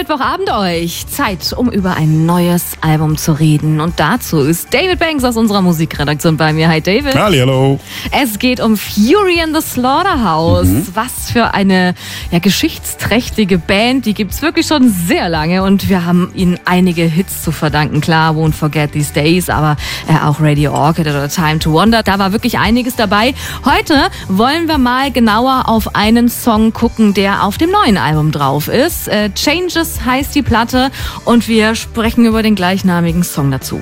Mittwochabend euch. Zeit, um über ein neues Album zu reden. Und dazu ist David Banks aus unserer Musikredaktion bei mir. Hi David. Hallo. Es geht um Fury in the Slaughterhouse. Was für eine geschichtsträchtige Band. Die gibt's wirklich schon sehr lange. Und wir haben ihnen einige Hits zu verdanken. Klar, Won't Forget These Days, aber auch Radio Orchid oder Time to Wonder. Da war wirklich einiges dabei. Heute wollen wir mal genauer auf einen Song gucken, der auf dem neuen Album drauf ist. Changes heißt die Platte und wir sprechen über den gleichnamigen Song dazu.